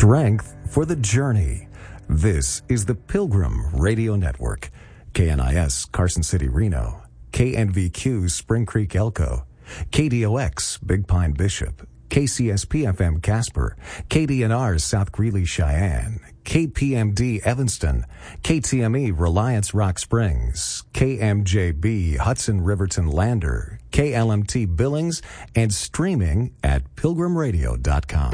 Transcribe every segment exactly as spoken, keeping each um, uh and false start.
strength for the journey. This is the Pilgrim Radio Network. K N I S Carson City, Reno. K N V Q Spring Creek, Elko. K D O X Big Pine, Bishop. K C S P F M Casper. K D N R South Greeley, Cheyenne. K P M D Evanston. K T M E Reliance Rock Springs. K M J B Hudson Riverton Lander. K L M T Billings, and streaming at pilgrim radio dot com.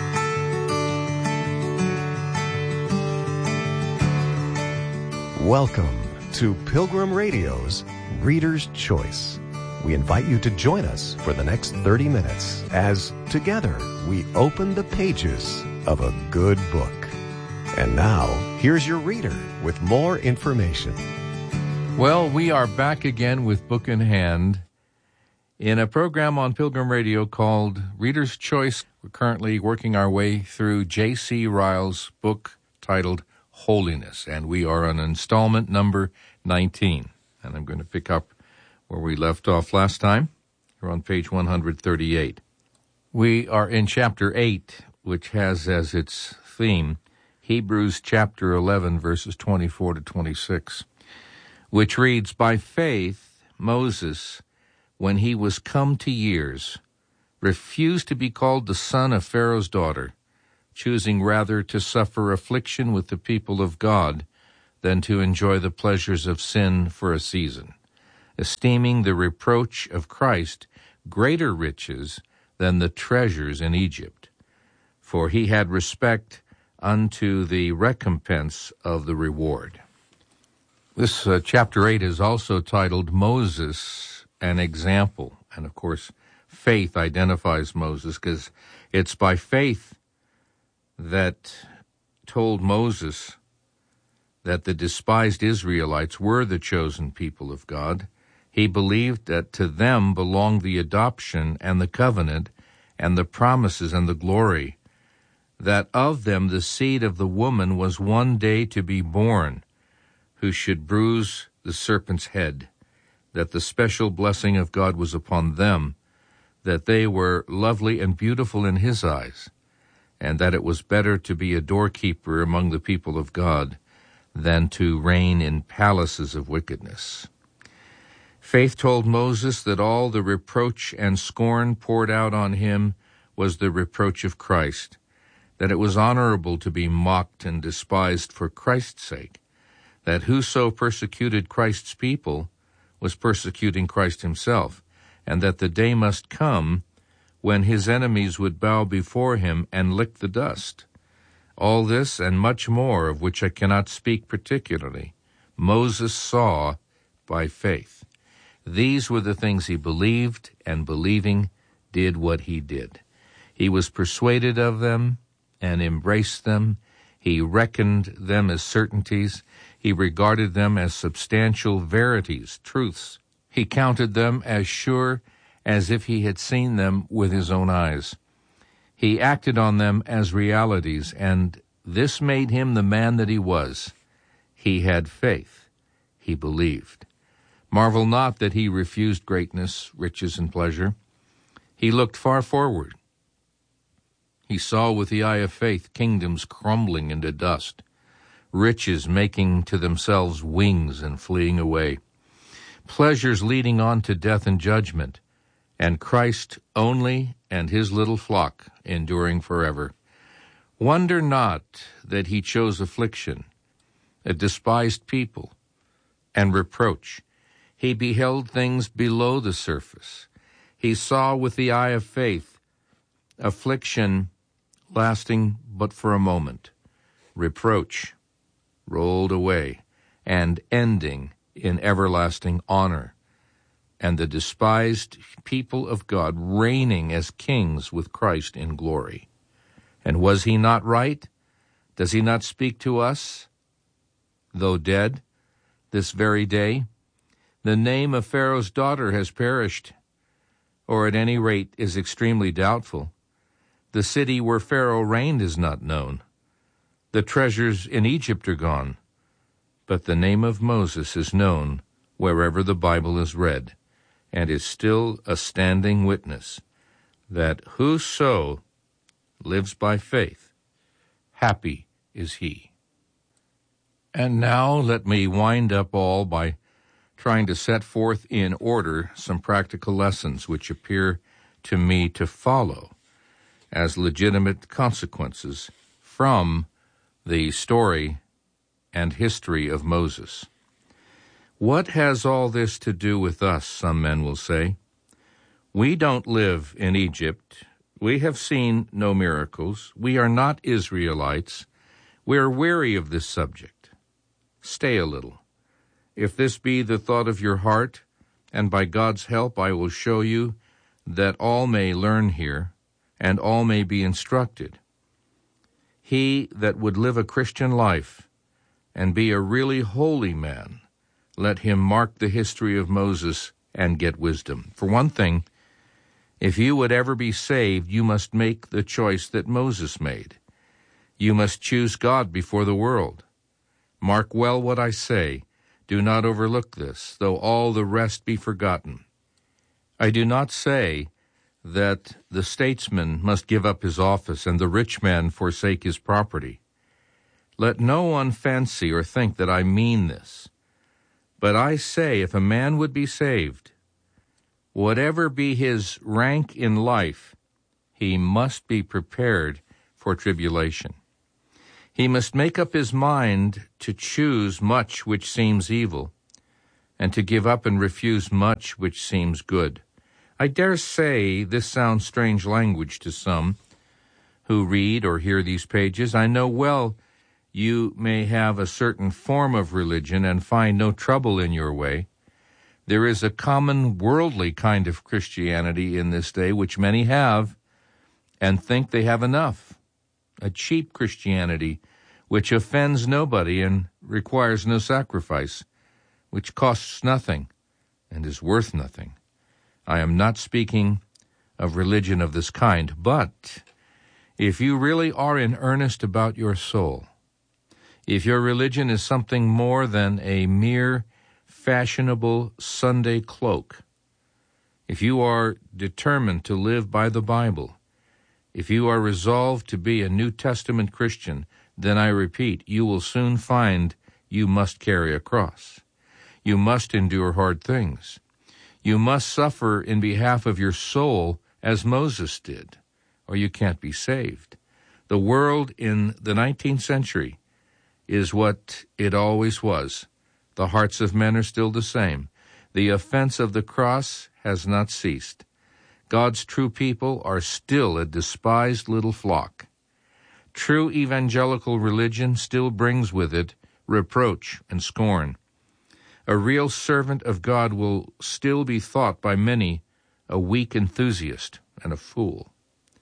Welcome to Pilgrim Radio's Reader's Choice. We invite you to join us for the next thirty minutes as together we open the pages of a good book. And now, here's your reader with more information. Well, we are back again with Book in Hand in a program on Pilgrim Radio called Reader's Choice. We're currently working our way through J C Ryle's book titled Holiness, and we are on installment number nineteen. And I'm going to pick up where we left off last time. We're on page one hundred thirty-eight. We are in chapter eight, which has as its theme Hebrews chapter eleven, verses twenty-four to twenty-six, which reads, "By faith Moses, when he was come to years, refused to be called the son of Pharaoh's daughter, choosing rather to suffer affliction with the people of God than to enjoy the pleasures of sin for a season, esteeming the reproach of Christ greater riches than the treasures in Egypt. For he had respect unto the recompense of the reward." This uh, chapter eight is also titled Moses, an Example. And of course, faith identifies Moses because it's by faith that told Moses that the despised Israelites were the chosen people of God. He believed that to them belonged the adoption and the covenant and the promises and the glory, that of them the seed of the woman was one day to be born, who should bruise the serpent's head, that the special blessing of God was upon them, that they were lovely and beautiful in his eyes, and that it was better to be a doorkeeper among the people of God than to reign in palaces of wickedness. Faith told Moses that all the reproach and scorn poured out on him was the reproach of Christ, that it was honorable to be mocked and despised for Christ's sake, that whoso persecuted Christ's people was persecuting Christ himself, and that the day must come when his enemies would bow before him and lick the dust. All this and much more, of which I cannot speak particularly, Moses saw by faith. These were the things he believed, and believing did what he did. He was persuaded of them and embraced them. He reckoned them as certainties. He regarded them as substantial verities, truths. He counted them as sure as if he had seen them with his own eyes. He acted on them as realities, and this made him the man that he was. He had faith. He believed. Marvel not that he refused greatness, riches, and pleasure. He looked far forward. He saw with the eye of faith kingdoms crumbling into dust, riches making to themselves wings and fleeing away, pleasures leading on to death and judgment, and Christ only and his little flock enduring forever. Wonder not that he chose affliction, a despised people, and reproach. He beheld things below the surface. He saw with the eye of faith affliction lasting but for a moment, reproach rolled away, and ending in everlasting honor, and the despised people of God reigning as kings with Christ in glory. And was he not right? Does he not speak to us, though dead, this very day? The name of Pharaoh's daughter has perished, or at any rate is extremely doubtful. The city where Pharaoh reigned is not known. The treasures in Egypt are gone, but the name of Moses is known wherever the Bible is read, and is still a standing witness that whoso lives by faith happy is he. And now let me wind up all by trying to set forth in order some practical lessons which appear to me to follow as legitimate consequences from the story and history of Moses. What has all this to do with us, some men will say? We don't live in Egypt. We have seen no miracles. We are not Israelites. We are weary of this subject. Stay a little. If this be the thought of your heart, and by God's help I will show you that all may learn here, and all may be instructed. He that would live a Christian life and be a really holy man, let him mark the history of Moses and get wisdom. For one thing, if you would ever be saved, you must make the choice that Moses made. You must choose God before the world. Mark well what I say. Do not overlook this, though all the rest be forgotten. I do not say that the statesman must give up his office and the rich man forsake his property. Let no one fancy or think that I mean this. But I say, if a man would be saved, whatever be his rank in life, he must be prepared for tribulation. He must make up his mind to choose much which seems evil, and to give up and refuse much which seems good. I dare say this sounds strange language to some who read or hear these pages. I know well you may have a certain form of religion and find no trouble in your way. There is a common worldly kind of Christianity in this day which many have and think they have enough. A cheap Christianity which offends nobody and requires no sacrifice, which costs nothing and is worth nothing. I am not speaking of religion of this kind, but if you really are in earnest about your soul, if your religion is something more than a mere fashionable Sunday cloak, if you are determined to live by the Bible, if you are resolved to be a New Testament Christian, then I repeat, you will soon find you must carry a cross. You must endure hard things. You must suffer in behalf of your soul as Moses did, or you can't be saved. The world in the nineteenth century is what it always was. The hearts of men are still the same. The offense of the cross has not ceased. God's true people are still a despised little flock. True evangelical religion still brings with it reproach and scorn. A real servant of God will still be thought by many a weak enthusiast and a fool.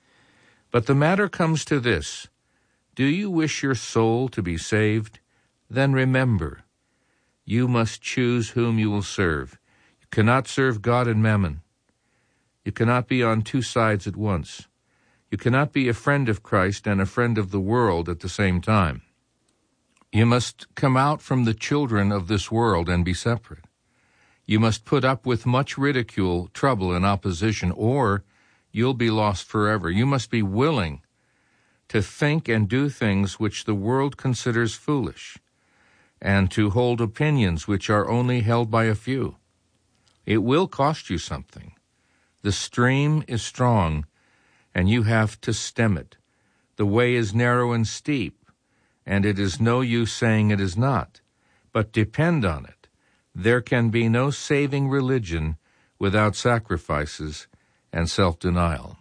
But the matter comes to this. Do you wish your soul to be saved? Then remember, you must choose whom you will serve. You cannot serve God and mammon. You cannot be on two sides at once. You cannot be a friend of Christ and a friend of the world at the same time. You must come out from the children of this world and be separate. You must put up with much ridicule, trouble, and opposition, or you'll be lost forever. You must be willing to think and do things which the world considers foolish, and to hold opinions which are only held by a few. It will cost you something. The stream is strong, and you have to stem it. The way is narrow and steep, and it is no use saying it is not. But depend on it, there can be no saving religion without sacrifices and self-denial.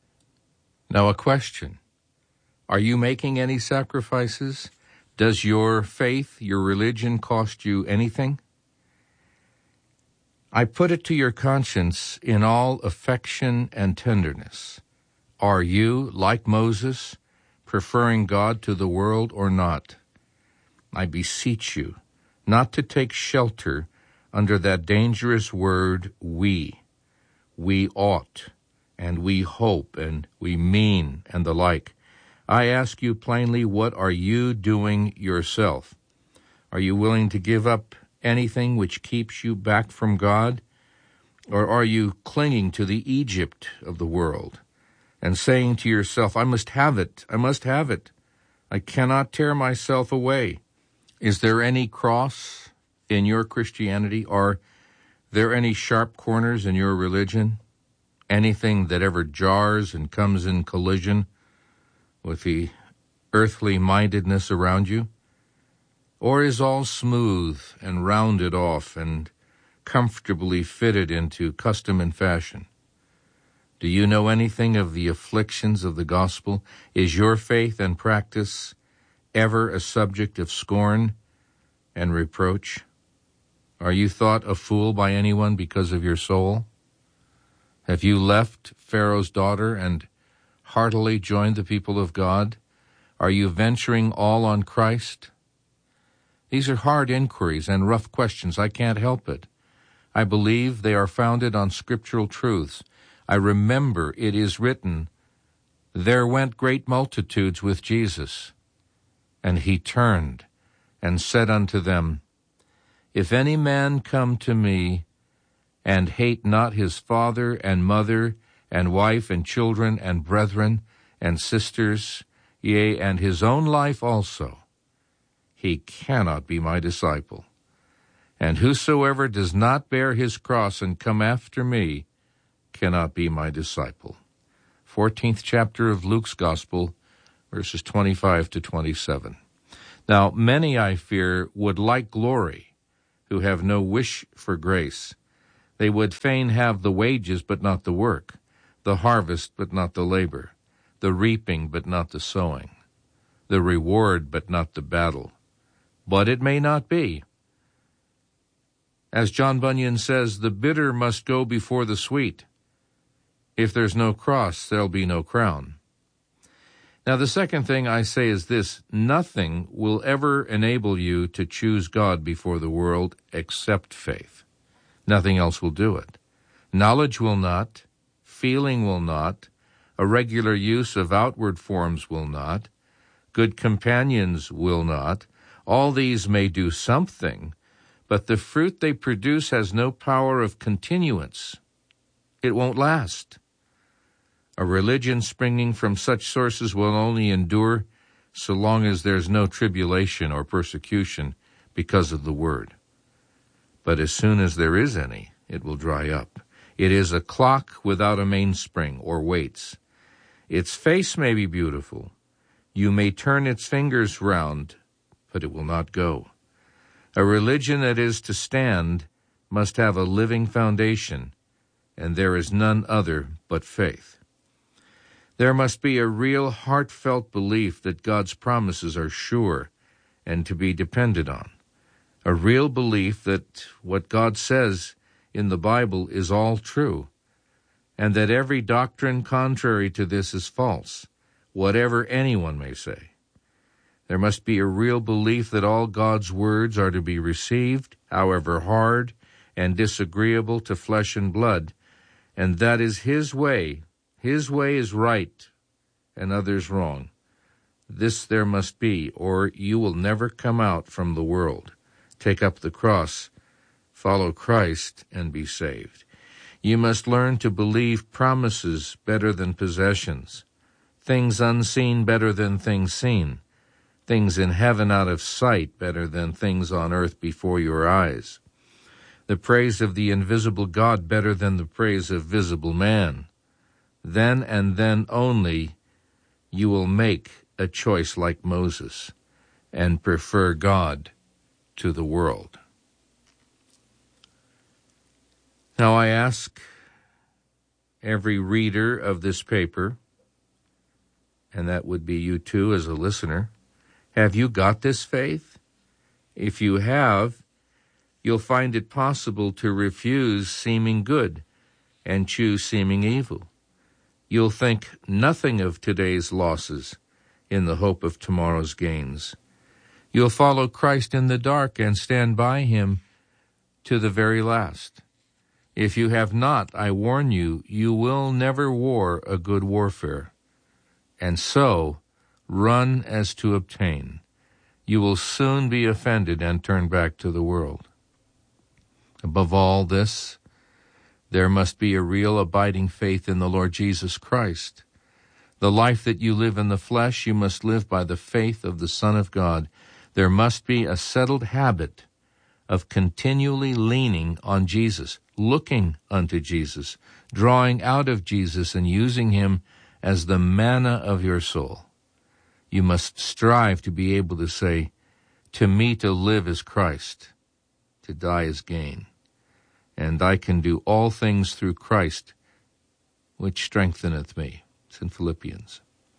Now a question. Are you making any sacrifices? Does your faith, your religion, cost you anything? I put it to your conscience in all affection and tenderness. Are you, like Moses, preferring God to the world or not? I beseech you not to take shelter under that dangerous word, we. We ought, and we hope, and we mean, and the like. I ask you plainly, what are you doing yourself? Are you willing to give up anything which keeps you back from God? Or are you clinging to the Egypt of the world and saying to yourself, I must have it, I must have it. I cannot tear myself away. Is there any cross in your Christianity? Are there any sharp corners in your religion? Anything that ever jars and comes in collision with the earthly mindedness around you? Or is all smooth and rounded off and comfortably fitted into custom and fashion? Do you know anything of the afflictions of the gospel? Is your faith and practice ever a subject of scorn and reproach? Are you thought a fool by anyone because of your soul? Have you left Pharaoh's daughter and heartily joined the people of God? Are you venturing all on Christ? These are hard inquiries and rough questions. I can't help it. I believe they are founded on scriptural truths. I remember it is written, "There went great multitudes with Jesus, and he turned and said unto them, If any man come to me, and hate not his father and mother and wife and children and brethren and sisters, yea, and his own life also, he cannot be my disciple. And whosoever does not bear his cross and come after me cannot be my disciple." fourteenth chapter of Luke's Gospel, verses twenty-five to twenty-seven. Now, many, I fear, would like glory, who have no wish for grace. They would fain have the wages, but not the work, the harvest, but not the labor, the reaping, but not the sowing, the reward, but not the battle. But it may not be. As John Bunyan says, the bitter must go before the sweet. If there's no cross, there'll be no crown. Now, the second thing I say is this: nothing will ever enable you to choose God before the world except faith. Nothing else will do it. Knowledge will not, feeling will not, a regular use of outward forms will not, good companions will not. All these may do something, but the fruit they produce has no power of continuance. It won't last. A religion springing from such sources will only endure so long as there's no tribulation or persecution because of the word. But as soon as there is any, it will dry up. It is a clock without a mainspring or weights. Its face may be beautiful. You may turn its fingers round, but it will not go. A religion that is to stand must have a living foundation, and there is none other but faith. There must be a real heartfelt belief that God's promises are sure and to be depended on. A real belief that what God says in the Bible is all true, and that every doctrine contrary to this is false, whatever anyone may say. There must be a real belief that all God's words are to be received, however hard and disagreeable to flesh and blood, and that is His way. His way is right, and others wrong. This there must be, or you will never come out from the world. Take up the cross, follow Christ, and be saved. You must learn to believe promises better than possessions, things unseen better than things seen, things in heaven out of sight better than things on earth before your eyes, the praise of the invisible God better than the praise of visible man. Then and then only you will make a choice like Moses and prefer God to the world. Now I ask every reader of this paper, and that would be you too as a listener, have you got this faith? If you have, you'll find it possible to refuse seeming good and choose seeming evil. You'll think nothing of today's losses in the hope of tomorrow's gains. You'll follow Christ in the dark and stand by Him to the very last. If you have not, I warn you, you will never war a good warfare. And so, run as to obtain. You will soon be offended and turn back to the world. Above all this, there must be a real abiding faith in the Lord Jesus Christ. The life that you live in the flesh, you must live by the faith of the Son of God. There must be a settled habit of continually leaning on Jesus, looking unto Jesus, drawing out of Jesus and using him as the manna of your soul. You must strive to be able to say, to me to live is Christ, to die is gain. And I can do all things through Christ, which strengtheneth me. It's in Philippians.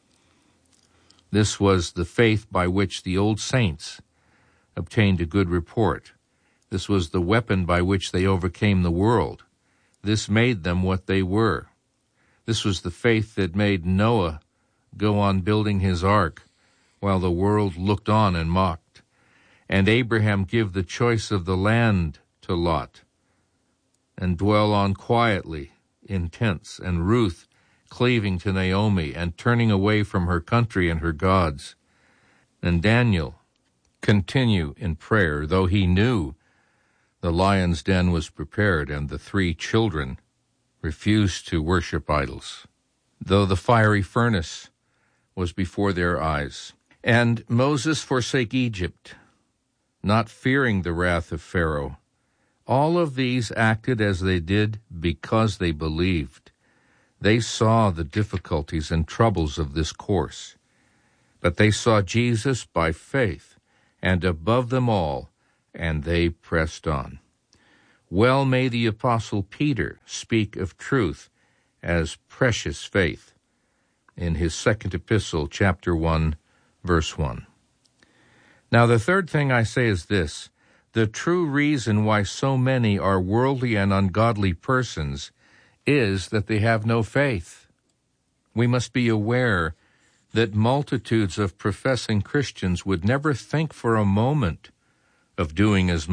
This was the faith by which the old saints obtained a good report. This was the weapon by which they overcame the world. This made them what they were. This was the faith that made Noah go on building his ark while the world looked on and mocked, and Abraham give the choice of the land to Lot, and dwell on quietly in tents, and Ruth cleaving to Naomi and turning away from her country and her gods, and Daniel continue in prayer, though he knew the lion's den was prepared and the three children refused to worship idols, though the fiery furnace was before their eyes. And Moses forsake Egypt, not fearing the wrath of Pharaoh. All of these acted as they did because they believed. They saw the difficulties and troubles of this course, but they saw Jesus by faith, and above them all, and they pressed on. Well may the Apostle Peter speak of truth as precious faith in his second epistle, chapter one, verse one. Now the third thing I say is this: the true reason why so many are worldly and ungodly persons is that they have no faith. We must be aware that multitudes of professing Christians would never think for a moment of doing as